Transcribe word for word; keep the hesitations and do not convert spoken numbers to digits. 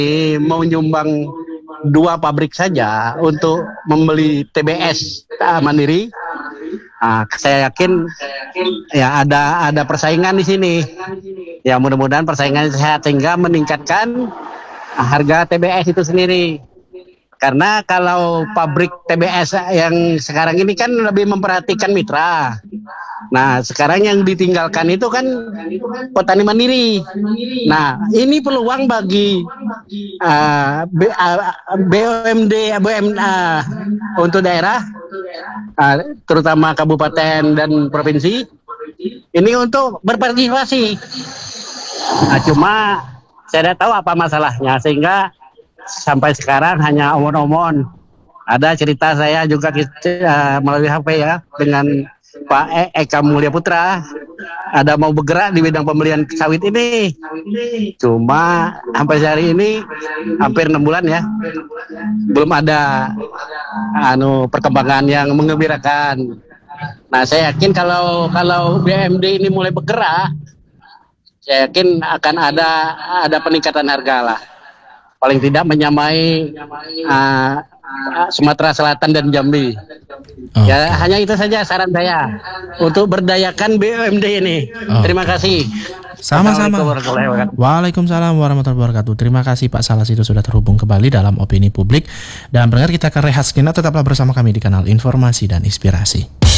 mau nyumbang dua pabrik saja untuk membeli T B S uh, mandiri. Nah, saya yakin ya ada ada persaingan di sini. Ya mudah-mudahan persaingan sehat sehingga meningkatkan harga T B S itu sendiri. Karena kalau pabrik T B S yang sekarang ini kan lebih memperhatikan mitra. Nah, sekarang yang ditinggalkan itu kan petani mandiri. Nah, ini peluang bagi uh, B, uh, B U M D, B U M uh, untuk daerah, uh, terutama kabupaten dan provinsi, ini untuk berpartisipasi. Nah, cuma saya tidak tahu apa masalahnya sehingga sampai sekarang hanya omon-omon. Ada cerita saya juga uh, melalui H P ya dengan Pak e Eka Mulia Putra, ada mau bergerak di bidang pembelian sawit ini. Cuma sampai hari ini hampir enam bulan ya, belum ada anu perkembangan yang menggembirakan. Nah, saya yakin kalau kalau B U M D ini mulai bergerak, saya yakin akan ada ada peningkatan harga lah. Paling tidak menyamai uh, Sumatera Selatan dan Jambi. Okay. Ya hanya itu saja saran saya untuk berdayakan B U M D ini. Okay. Terima kasih. Sama-sama. Waalaikumsalam warahmatullahi wabarakatuh. Terima kasih Pak Salas itu sudah terhubung kembali dalam Opini Publik. Dan pendengar, kita akan rehat sejenak, tetaplah bersama kami di kanal Informasi dan Inspirasi.